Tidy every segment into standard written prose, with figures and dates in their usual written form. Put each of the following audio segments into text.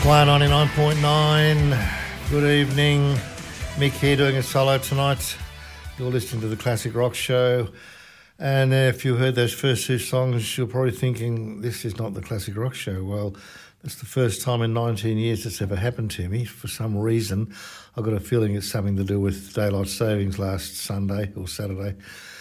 One 99.9. Good evening. Mick here doing a solo tonight. You're listening to the Classic Rock Show. And if you heard those first two songs, you're probably thinking, this is not the Classic Rock Show. Well, it's the first time in 19 years that's ever happened to me. For some reason, I've got a feeling it's something to do with daylight savings last Sunday or Saturday.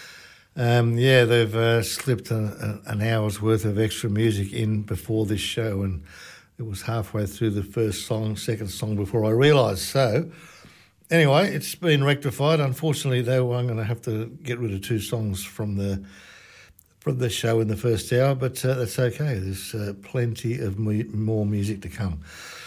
They've slipped an hour's worth of extra music in before this show, and it was halfway through the first song, second song before I realised. So, anyway, it's been rectified. Unfortunately, though, I'm going to have to get rid of two songs from the show in the first hour, but that's okay. There's plenty of more music to come.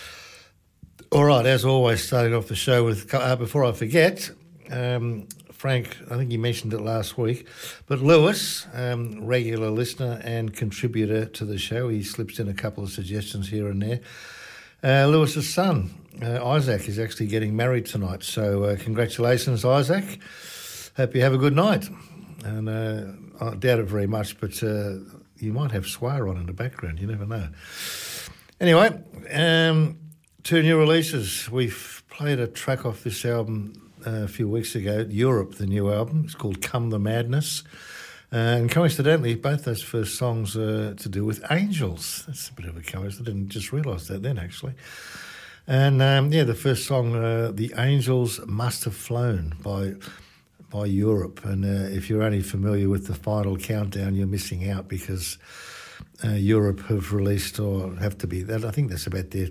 All right, as always, starting off the show with, before I forget, Frank, I think you mentioned it last week, but Lewis, regular listener and contributor to the show, he slips in a couple of suggestions here and there. Lewis's son, Isaac, is actually getting married tonight, so congratulations, Isaac. Hope you have a good night. And I doubt it very much, but you might have Swire on in the background, you never know. Anyway, two new releases. We've played a track off this album a few weeks ago, Europe, the new album. It's called Come the Madness. And coincidentally, both those first songs are to do with angels. That's a bit of a coincidence. I didn't just realise that then, actually. And, the first song, The Angels Must Have Flown by Europe. And if you're only familiar with the final countdown, you're missing out because Europe have released, or have to be, I think that's about their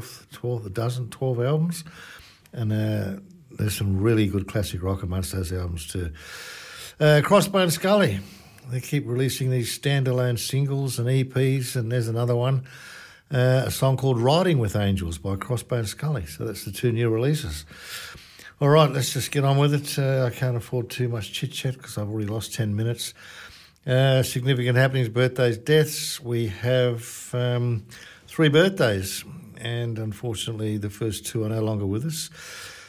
12 albums. And there's some really good classic rock amongst those albums too. Crossbone Scully, they keep releasing these standalone singles and EPs, and there's another one, a song called Riding with Angels by Crossbone Scully. So that's the two new releases. All right, let's just get on with it. I can't afford too much chit-chat because I've already lost 10 minutes. Significant happenings, birthdays, deaths. We have 3 birthdays, and unfortunately the first two are no longer with us.